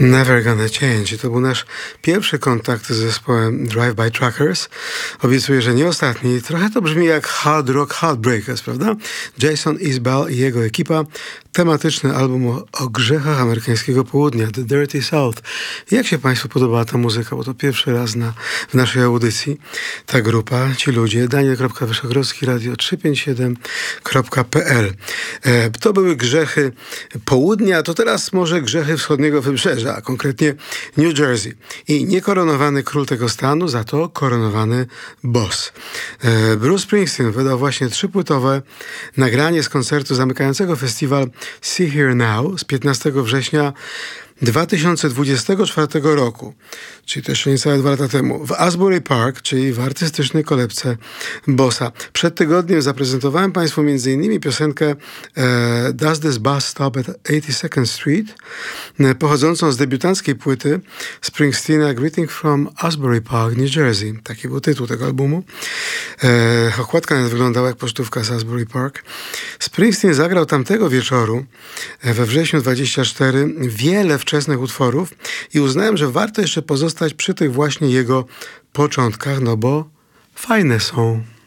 Never Gonna Change. To był nasz pierwszy kontakt z zespołem Drive By Truckers. Obiecuję, że nie ostatni. Trochę to brzmi jak Hard Rock Heartbreakers, prawda? Jason Isbell i jego ekipa. Tematyczny album o grzechach amerykańskiego południa, The Dirty South. Jak się Państwu podobała ta muzyka? Bo to pierwszy raz w naszej audycji ta grupa, ci ludzie. Daniel.Wyszogrodzki, radio 357.pl. To były grzechy południa, to teraz może grzechy wschodniego wybrzeża, a konkretnie New Jersey. I niekoronowany król tego stanu, za to koronowany boss. Bruce Springsteen wydał właśnie 3-płytowe nagranie z koncertu zamykającego festiwal See Here Now z 15 września 2024 roku, czyli też niecałe 2 lata temu, w Asbury Park, czyli w artystycznej kolebce Bossa. Przed tygodniem zaprezentowałem Państwu m.in. piosenkę Does This Bus Stop at 82nd Street, pochodzącą z debiutanckiej płyty Springsteena Greeting from Asbury Park, New Jersey. Taki był tytuł tego albumu. Okładka nawet wyglądała jak pocztówka z Asbury Park. Springsteen zagrał tamtego wieczoru, we wrześniu 24, wiele wczesnych utworów i uznałem, że warto jeszcze pozostać przy tych właśnie jego początkach, no bo fajne są.